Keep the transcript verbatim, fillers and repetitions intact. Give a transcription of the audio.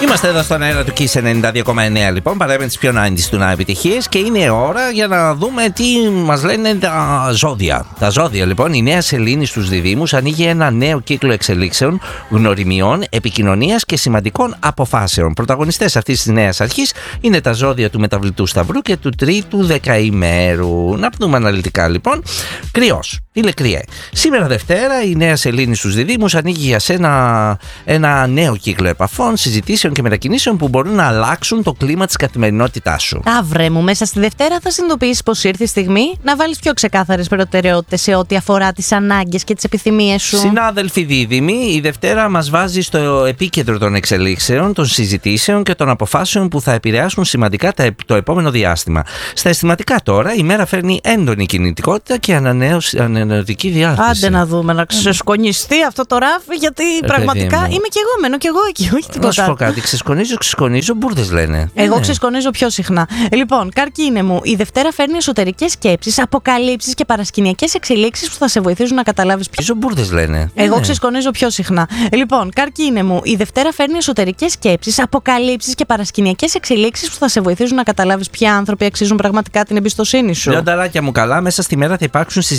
Είμαστε εδώ στον αέρα του Kiss ενενήντα δύο κόμμα εννέα, λοιπόν, παρέμβει τις πιο ενενήντα του να επιτυχίες και είναι ώρα για να δούμε τι μας λένε τα ζώδια. Τα ζώδια, λοιπόν, η νέα σελήνη στους διδύμους ανοίγει ένα νέο κύκλο εξελίξεων, γνωριμιών, επικοινωνίας και σημαντικών αποφάσεων. Πρωταγωνιστές αυτής της νέας αρχής είναι τα ζώδια του μεταβλητού Σταυρού και του τρίτου δεκαημέρου. Να δούμε αναλυτικά, λοιπόν. Κρυός, ηλεκριέ. Σήμερα Δευτέρα η νέα σελήνη στους διδύμους ανοίγει για σένα ένα νέο κύκλο επαφών, συζητήσεων και μετακινήσεων που μπορούν να αλλάξουν το κλίμα της καθημερινότητάς σου. Αύρε μου, μέσα στη Δευτέρα θα συνειδητοποιήσεις πως ήρθε η στιγμή να βάλεις πιο ξεκάθαρες προτεραιότητες σε ό,τι αφορά τις ανάγκες και τις επιθυμίες σου. Συνάδελφοι δίδυμοι, η Δευτέρα μας βάζει στο επίκεντρο των εξελίξεων, των συζητήσεων και των αποφάσεων που θα επηρεάσουν σημαντικά το επόμενο διάστημα. Στα αισθηματικά τώρα, η μέρα φέρνει έντονη κινητικότητα και ανανεωτική διάθεση. Άντε να δούμε, να ξεσκονιστεί αυτό το ράφι, γιατί ε, πραγματικά είμαι κι εγώ, μένω κι εγώ εκεί, όχι τίποτα. Να σου πω κάτι, ξεσκονίζω, ξεσκονίζω, μπουρδες λένε. Εγώ ναι. ξεσκονίζω πιο συχνά. Λοιπόν, καρκίνε μου, η Δευτέρα φέρνει εσωτερικές σκέψεις, αποκαλύψεις και παρασκηνιακές εξελίξεις που θα σε βοηθήσουν να καταλάβεις ποιο. Μπουρδες λένε. Εγώ ναι. ξεσκονίζω πιο συχνά. Λοιπόν, καρκίνε μου, η Δευτέρα φέρνει εσωτερικές σκέψεις, αποκαλύψεις και παρασκηνιακές εξελίξεις που θα σε βοηθήσουν να καταλάβεις ποιοι άνθρωποι αξίζουν πραγματικά την εμπιστοσύνη σου. Λιονταράκια μου, καλά, μέσα στη μέρα θα υπάρξουν συζητήσεις